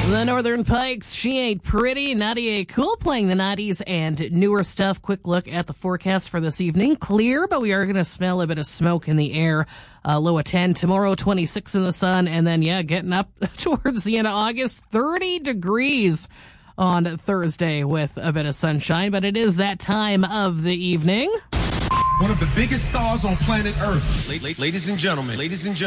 The Northern Pikes, She Ain't Pretty, Nadia Cool playing the 90s and newer stuff. Quick look at the forecast for this evening. Clear, but we are going to smell a bit of smoke in the air. Low of 10. Tomorrow, 26 in the sun. And then, getting up towards the end of August, 30 degrees on Thursday with a bit of sunshine. But it is that time of the evening. One of the biggest stars on planet Earth. Ladies and gentlemen.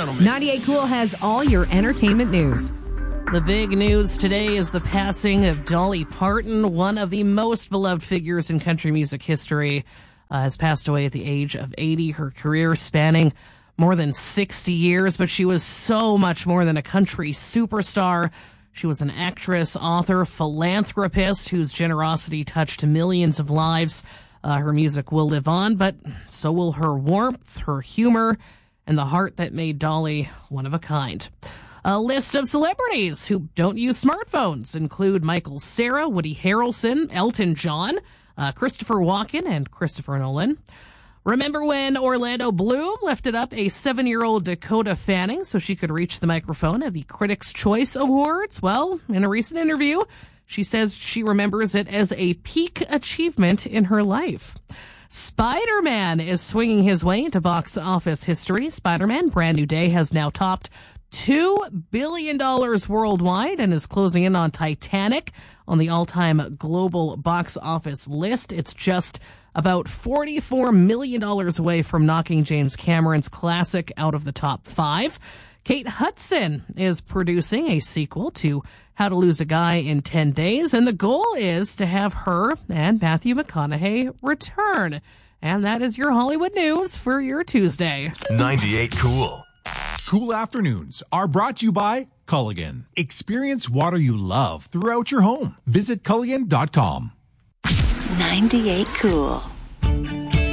98 Cool has all your entertainment news. The big news today is the passing of Dolly Parton, one of the most beloved figures in country music history, has passed away at the age of 80. Her career spanning more than 60 years, but she was so much more than a country superstar. She was an actress, author, philanthropist whose generosity touched millions of lives. Her music will live on, but so will her warmth, her humor, and the heart that made Dolly one of a kind. A list of celebrities who don't use smartphones include Michael Cera, Woody Harrelson, Elton John, Christopher Walken, and Christopher Nolan. Remember when Orlando Bloom lifted up a 7-year-old Dakota Fanning so she could reach the microphone at the Critics' Choice Awards? Well, in a recent interview, she says she remembers it as a peak achievement in her life. Spider-Man is swinging his way into box office history. Spider-Man Brand New Day has now topped $2 billion worldwide and is closing in on Titanic on the all-time global box office list. It's just about $44 million away from knocking James Cameron's classic out of the top 5. Kate Hudson is producing a sequel to How to Lose a Guy in 10 Days, and the goal is to have her and Matthew McConaughey return. And that is your Hollywood news for your Tuesday. 98 Cool. Cool Afternoons are brought to you by Culligan. Experience water you love throughout your home. Visit Culligan.com. 98 Cool.